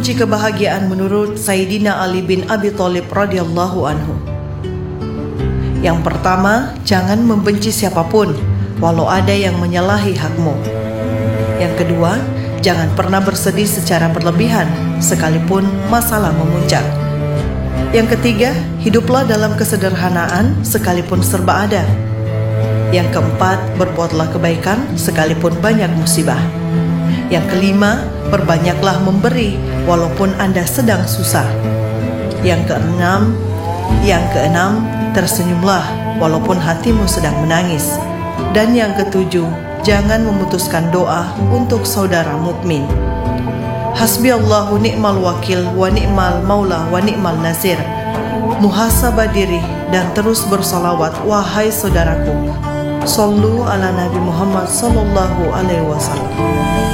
kunci kebahagiaan menurut Sayyidina Ali bin Abi Thalib radhiyallahu anhu. Yang pertama, jangan membenci siapapun, walau ada yang menyalahi hakmu. Yang kedua, jangan pernah bersedih secara berlebihan, sekalipun masalah memuncak. Yang ketiga, hiduplah dalam kesederhanaan, sekalipun serba ada. Yang keempat, berbuatlah kebaikan, sekalipun banyak musibah. Yang kelima, perbanyaklah memberi, walaupun Anda sedang susah. Yang keenam, tersenyumlah walaupun hatimu sedang menangis. Dan yang ketujuh, jangan memutuskan doa untuk saudara mukmin. Hasbiyallahu ni'mal wakil wa ni'mal maula wa ni'mal nasir. Muhasabah diri dan terus bersalawat wahai saudaraku. Sallu ala Nabi Muhammad sallallahu alaihi wasallam.